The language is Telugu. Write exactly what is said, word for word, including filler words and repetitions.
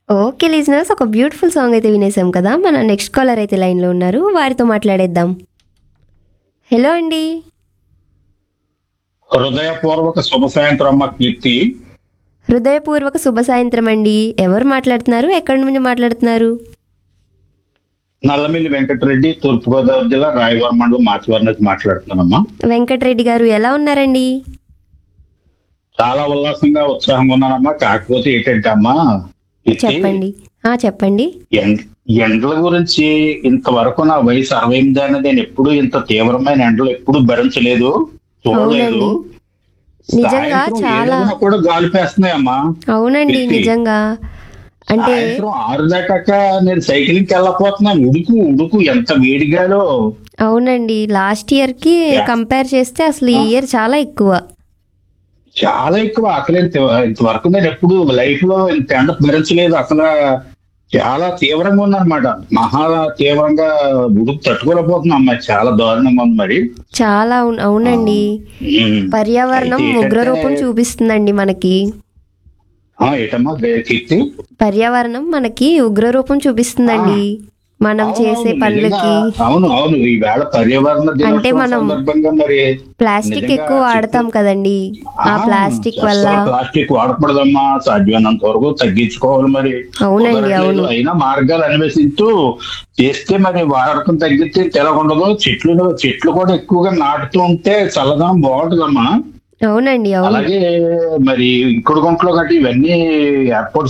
ఓకే లిజనర్స్, ఒక బ్యూటిఫుల్ సాంగ్ అయితే వినేసాం కదా. మన నెక్స్ట్ కాలర్ అయితే లైన్లో ఉన్నారు, వారితో మాట్లాడేద్దాం. హలో అండి. హృదయపూర్వక శుభ సాయంత్రం అమ్మ కీర్తి. హృదయపూర్వక శుభ సాయంత్రం అండి. ఎవరు మాట్లాడుతున్నారు, ఎక్కడి నుంచి మాట్లాడుతున్నారు? నల్లమిల్లి వెంకటరెడ్డి, తూర్పుగోదావరి జిల్లా రాయవరం మండలం మాచివారి నుంచి మాట్లాడుతున్నానమ్మా. వెంకటరెడ్డి గారు ఎలా ఉన్నారండి? చాలా ఉల్లాసంగా ఉత్సాహంగా ఉన్నానమ్మా. కాకపోతే ఏంటంటే అమ్మా కీర్తి, చెప్పండి. ఆ చెప్పండి. ఎం- ఎండల గురించి ఇంతవరకు నా వయసు అరవై ఎనిమిది అనేది నేను ఎప్పుడు ఇంత తీవ్రమైన ఎండలు ఎప్పుడు భరించలేదు, చూడలేదు. అవునండి, నిజంగా సాయంత్రం చాలా. ఏడుగున కూడా గాలిపేస్తున్నాయమ్మా. అవునండి, కీర్తి, నిజంగా. అంటే సాయంత్రం ఆరు దాటాక నేను సైక్లింగ్కి వెళ్ళకపోతున్నాను. ఉడుకు ఉడుకు ఎంత వేడిగాలో. అవునండి, లాస్ట్ ఇయర్ కి కంపేర్ చేస్తే అసలు ఈ ఇయర్ చాలా ఎక్కువ. చాలా ఎక్కువ. అసలు ఇంత- ఇంతవరకు నేను ఎప్పుడు లైఫ్ లో ఇంత ఎండ భరించలేదు. అసలు చాలా తీవ్రంగా ఉందన్నమాట. మహా తీవ్రంగా ఉడుకు తట్టుకోలేకపోతున్నాం అమ్మాయి. చాలా దారుణంగా ఉంది మరి. చాలా అవును- అవునండి. ఉమ్. పర్యావరణం అయితే ఏంటంటే- ఉగ్రరూపం చూపిస్తుందండి మనకి. ఆ, ఏంటమ్మా కీర్తి? పర్యావరణం మనకి ఉగ్రరూపం చూపిస్తుందండి మనం అవును, చేసే అవును, పనులకి. నిజంగా. అవును అవును ఈవేళ పర్యావరణ దినోత్సవం మనం సందర్భంగా మరి ప్లాస్టిక్ నిజంగా ఎక్కువ వాడతాం చెట్లు- కదండి. ఆ ఆ, ప్లాస్టిక్ వల్ల. అసలు ప్లాస్టిక్ వాడకూడదమ్మా. సాధ్యమైనంత వరకు తగ్గించుకోవాలి మరి. అవునండి, కుదరట్లేదు. అవును. అయినా మార్గాలు అన్వేషిస్తూ చేస్తే మరి వాడకం తగ్గితే తెలగుండదు. చెట్లు చెట్లు కూడా ఎక్కువగా నాటుతూ ఉంటే చల్లదనం బాగుంటుందమ్మా. అవునండి, అవును. అలాగే మరి ఇంకుడు గుంటలో గట్టి ఇవన్నీ ఏర్పాటు